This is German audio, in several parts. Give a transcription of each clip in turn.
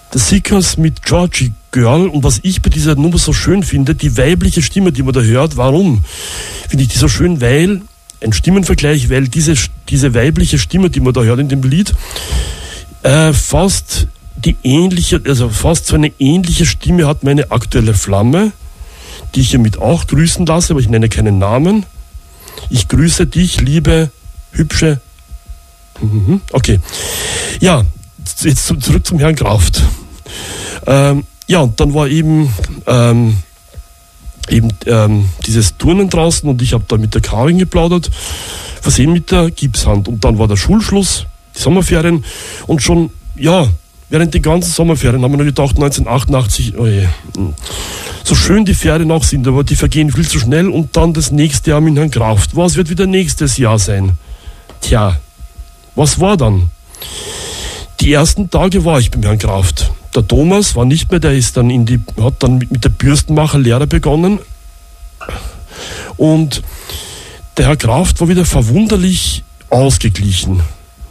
The Seekers mit Georgie Girl. Und was ich bei dieser Nummer so schön finde, die weibliche Stimme, die man da hört. Warum finde ich die so schön? Weil, ein Stimmenvergleich, weil diese weibliche Stimme, die man da hört in dem Lied, fast so eine ähnliche Stimme hat meine aktuelle Flamme, die ich hiermit auch grüßen lasse, aber ich nenne keinen Namen. Ich grüße dich, liebe, hübsche. Okay. Ja, jetzt zurück zum Herrn Kraft. Ja, und dann war eben dieses Turnen draußen und ich habe da mit der Karin geplaudert, versehen mit der Gipshand. Und dann war der Schulschluss, die Sommerferien und schon, ja, während den ganzen Sommerferien haben wir nur gedacht, 1988, oh je, so schön die Ferien auch sind, aber die vergehen viel zu schnell und dann das nächste Jahr mit Herrn Kraft. Was wird wieder nächstes Jahr sein? Tja, was war dann? Die ersten Tage war ich beim Herrn Kraft. Der Thomas war nicht mehr, der ist dann hat dann mit der Bürstenmacherlehre begonnen. Und der Herr Kraft war wieder verwunderlich ausgeglichen.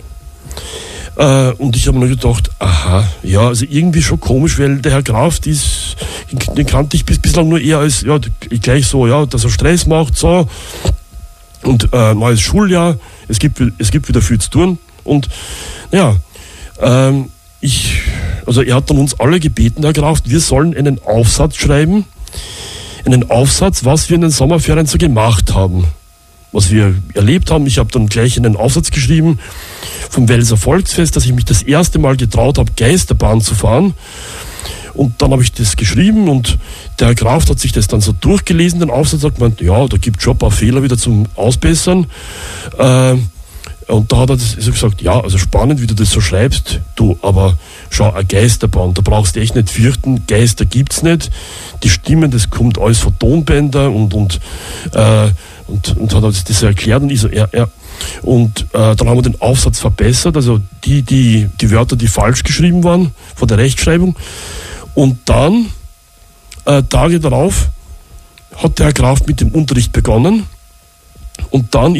Und ich habe mir gedacht, aha, ja, also irgendwie schon komisch, weil der Herr Kraft den kannte ich bislang nur eher als, ja, gleich so, ja, dass er Stress macht, so. Und neues Schuljahr, es gibt wieder viel zu tun. Und ja, er hat dann uns alle gebeten, Herr Kraft, wir sollen einen Aufsatz schreiben. Einen Aufsatz, was wir in den Sommerferien so gemacht haben. Was wir erlebt haben. Ich habe dann gleich einen Aufsatz geschrieben vom Welser Volksfest, dass ich mich das erste Mal getraut habe, Geisterbahn zu fahren. Und dann habe ich das geschrieben und der Herr Kraft hat sich das dann so durchgelesen, den Aufsatz, hat gemeint, ja, da gibt es schon ein paar Fehler wieder zum Ausbessern. Und da hat er so gesagt, ja, also spannend, wie du das so schreibst, du, aber schau, eine Geisterbahn, da brauchst du echt nicht fürchten, Geister gibt's nicht, die Stimmen, das kommt alles von Tonbänder und hat er das so erklärt und ich so, ja. Und dann haben wir den Aufsatz verbessert, also die Wörter, die falsch geschrieben waren, von der Rechtschreibung. Und dann, Tage darauf, hat der Herr Kraft mit dem Unterricht begonnen und dann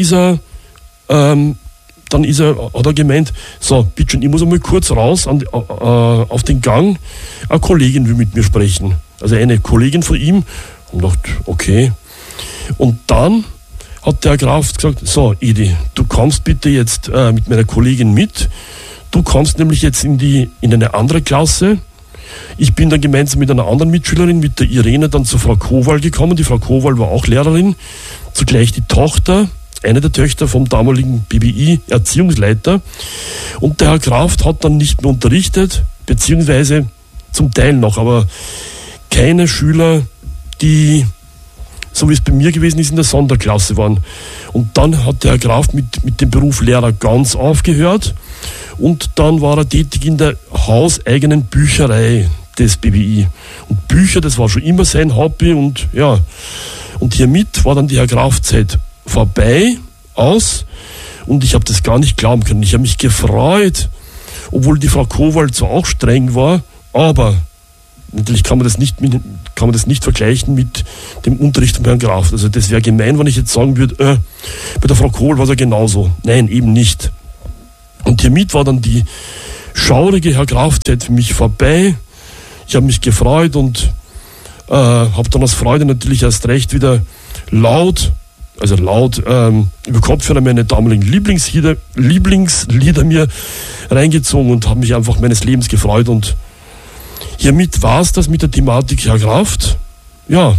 hat er gemeint, so, bitte schön, ich muss einmal kurz raus auf den Gang, eine Kollegin will mit mir sprechen. Also eine Kollegin von ihm. Und dachte, okay. Und dann hat der Herr Kraft gesagt, so, Edi, du kommst bitte jetzt mit meiner Kollegin mit. Du kommst nämlich jetzt in eine andere Klasse. Ich bin dann gemeinsam mit einer anderen Mitschülerin, mit der Irene, dann zu Frau Kowal gekommen. Die Frau Kowal war auch Lehrerin. Zugleich die Tochter, eine der Töchter vom damaligen BBI-Erziehungsleiter. Und der Herr Kraft hat dann nicht mehr unterrichtet, beziehungsweise zum Teil noch, aber keine Schüler, die, so wie es bei mir gewesen ist, in der Sonderklasse waren. Und dann hat der Herr Kraft mit dem Beruf Lehrer ganz aufgehört und dann war er tätig in der hauseigenen Bücherei des BBI. Und Bücher, das war schon immer sein Hobby und ja, und hiermit war dann die Herr Kraft-Zeit vorbei, aus, und ich habe das gar nicht glauben können. Ich habe mich gefreut, obwohl die Frau Kowal zwar auch streng war, aber natürlich kann man das nicht vergleichen mit dem Unterricht von Herrn Kraft. Also das wäre gemein, wenn ich jetzt sagen würde, bei der Frau Kowal war es ja genauso. Nein, eben nicht. Und hiermit war dann die schaurige Herr Kraft-Zeit für mich vorbei. Ich habe mich gefreut und habe dann aus Freude natürlich erst recht wieder laut über Kopfhörer meine damaligen Lieblingslieder mir reingezogen und habe mich einfach meines Lebens gefreut. Und hiermit war es das mit der Thematik Herr Kraft. Ja,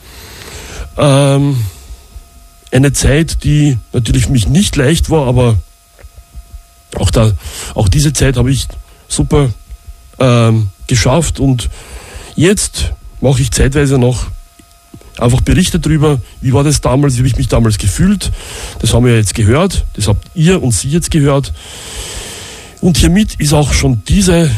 eine Zeit, die natürlich für mich nicht leicht war, aber auch diese Zeit habe ich super geschafft und jetzt mache ich zeitweise noch einfach Berichte darüber, wie war das damals, wie habe ich mich damals gefühlt. Das haben wir jetzt gehört, das habt ihr und Sie jetzt gehört. Und hiermit ist auch schon diese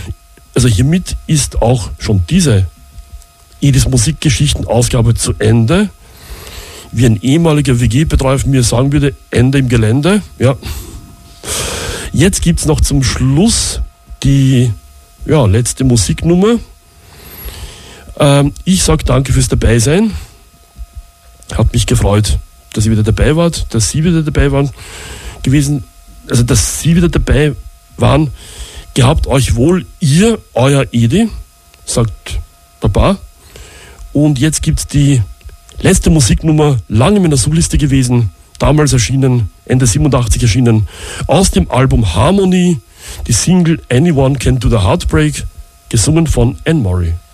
Edis Musikgeschichten-Ausgabe zu Ende. Wie ein ehemaliger WG-Betreuer mir sagen würde, Ende im Gelände. Ja. Jetzt gibt es noch zum Schluss die letzte Musiknummer. Ich sage danke fürs Dabeisein. Hat mich gefreut, dass ihr wieder dabei wart, dass Sie wieder dabei waren gewesen. Also, dass Sie wieder dabei waren, Gehabt euch wohl, ihr, euer Edi, sagt Papa. Und jetzt gibt's die letzte Musiknummer, lange in meiner Suchliste gewesen, damals erschienen, Ende 87 erschienen, aus dem Album Harmony, die Single Anyone Can Do the Heartbreak, gesungen von Anne Murray.